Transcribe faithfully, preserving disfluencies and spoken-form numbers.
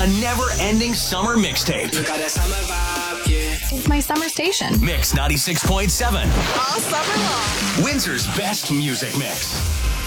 A never-ending summer mixtape. Got that summer vibe, yeah. It's my summer station. Mix ninety-six point seven. All summer long. Windsor's best music mix.